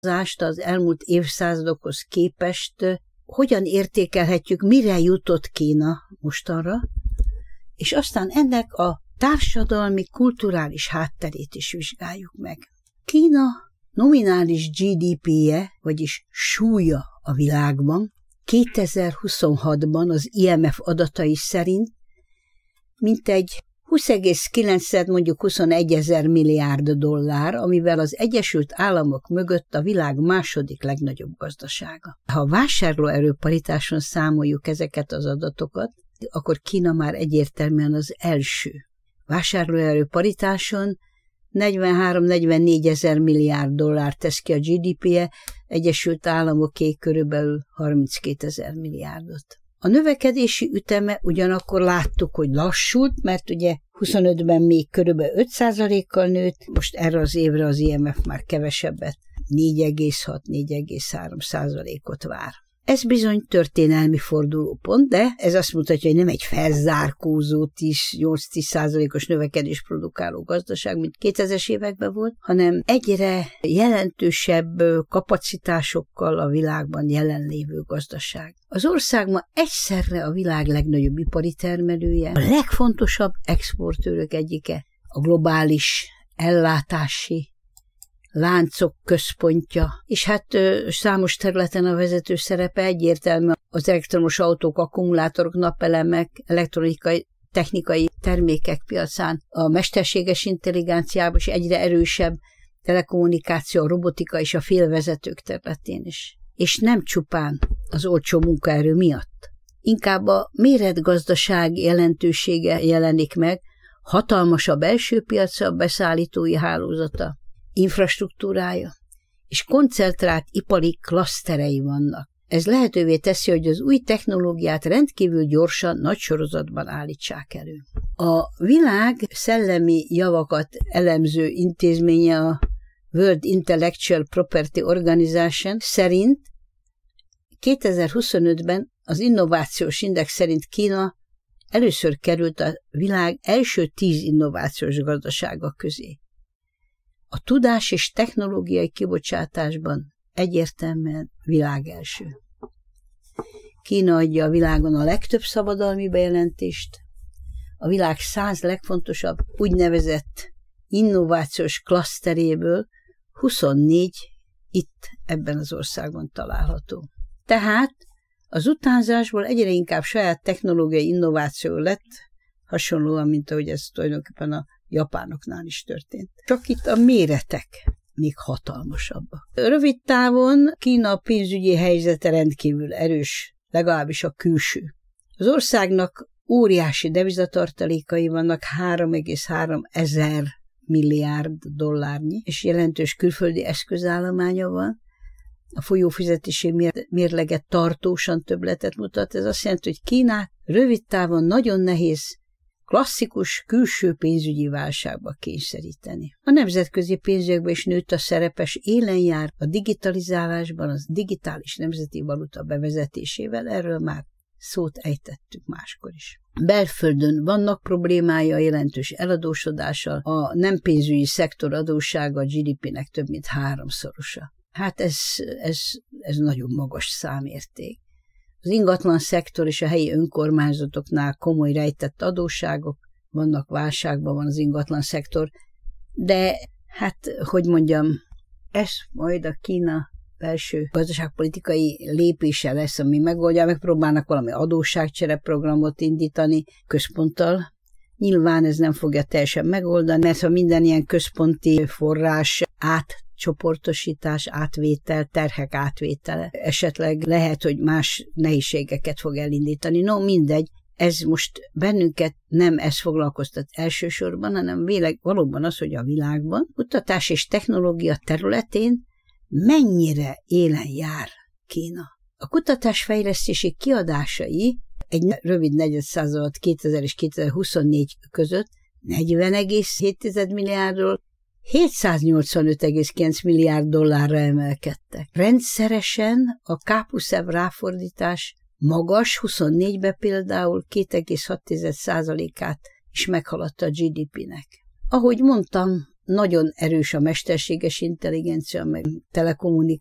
az elmúlt évszázadokhoz képest hogyan értékelhetjük, mire jutott Kína mostanra, és aztán ennek a társadalmi, kulturális hátterét is vizsgáljuk meg. Kína nominális GDP-je, vagyis súlya a világban 2026-ban az IMF adatai szerint mintegy 20,9, mondjuk 21 000 milliárd dollár, amivel az Egyesült Államok mögött a világ második legnagyobb gazdasága. Ha a vásárlóerő paritáson számoljuk ezeket az adatokat, akkor Kína már egyértelműen az első. Vásárlóerő paritáson 43-44 000 milliárd dollár tesz ki a GDP-je, Egyesült Államoké körülbelül 32 000 milliárdot. A növekedési üteme ugyanakkor láttuk, hogy lassult, mert ugye 25-ben még körülbelül 5%-kal nőtt, most erre az évre az IMF már kevesebbet, 4,6-4,3%-ot vár. Ez bizony történelmi fordulópont, de ez azt mutatja, hogy nem egy felzárkózó 8-10%-os növekedés produkáló gazdaság, mint 2000-es években volt, hanem egyre jelentősebb kapacitásokkal a világban jelenlévő gazdaság. Az ország ma egyszerre a világ legnagyobb ipari termelője, a legfontosabb exportőrök egyike, a globális ellátási láncok központja, és hát számos területen a vezető szerepe egyértelmű. Az elektromos autók, akkumulátorok, napelemek, elektronikai, technikai termékek piacán, a mesterséges intelligenciában is egyre erősebb telekommunikáció, a robotika és a félvezetők területén is. És nem csupán az olcsó munkaerő miatt. Inkább a méretgazdaság jelentősége jelenik meg, hatalmas a belső piaca, a beszállítói hálózata, infrastruktúrája, és koncentrált ipari klaszterei vannak. Ez lehetővé teszi, hogy az új technológiát rendkívül gyorsan, nagy sorozatban állítsák elő. A világ szellemi javakat elemző intézménye, a World Intellectual Property Organization szerint 2025-ben az innovációs index szerint Kína először került a világ első 10 innovációs gazdasága közé. A tudás és technológiai kibocsátásban egyértelműen világelső. Kína adja a világon a legtöbb szabadalmi bejelentést, a világ 100 legfontosabb úgynevezett innovációs klaszteréből 24 itt ebben az országban található. Tehát az utánzásból egyre inkább saját technológiai innováció lett, hasonlóan, mint ahogy ez tulajdonképpen a japánoknál is történt. Csak itt a méretek még hatalmasabbak. Rövid távon Kína pénzügyi helyzete rendkívül erős, legalábbis a külső. Az országnak óriási devizatartalékai vannak, 3,3 ezer milliárd dollárnyi, és jelentős külföldi eszközállománya van. A folyófizetési mérlege tartósan többletet mutat. Ez azt jelenti, hogy Kínát rövid távon nagyon nehéz klasszikus külső pénzügyi válságba kényszeríteni. A nemzetközi pénzügyekben is nőtt a szerepes, élen jár a digitalizálásban, az digitális nemzeti valuta bevezetésével, erről már szót ejtettük máskor is. Belföldön vannak problémája, jelentős eladósodással, a nem pénzügyi szektor adóssága a GDP-nek több mint 3-szorosa. Hát ez nagyon magas számérték. Az ingatlan szektor és a helyi önkormányzatoknál komoly rejtett adósságok, vannak válságban van az ingatlan szektor, de hát, hogy mondjam, ez majd a Kína belső gazdaságpolitikai lépése lesz, ami megoldja, megpróbálnak valami adósságcsereprogramot indítani központtal. Nyilván ez nem fogja teljesen megoldani, mert ha minden ilyen központi forrás átcsoportosítás, átvétel, terhek átvétele, esetleg lehet, hogy más nehézségeket fog elindítani. No, mindegy, ez most bennünket nem ez foglalkoztat elsősorban, hanem valóban az, hogy a világban kutatás és technológia területén mennyire élen jár Kína. A kutatásfejlesztési kiadásai egy rövid negyedszázad 2000 és 2024 között 40,7 milliárdról 785,9 milliárd dollárra emelkedtek. Rendszeresen a K+E ráfordítás magas, 24-ben például 2,6%-át is meghaladta a GDP-nek. Ahogy mondtam, nagyon erős a mesterséges intelligencia, meg telekommunikáció,